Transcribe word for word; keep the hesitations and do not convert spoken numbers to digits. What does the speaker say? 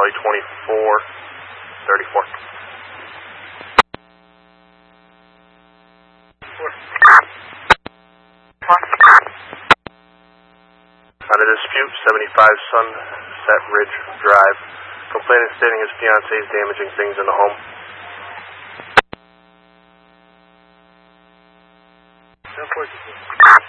Charlie twenty-four thirty-four. On a dispute, seventy-five Sunset Ridge Drive. Complainant stating his fiancée is damaging things in the home. ten four.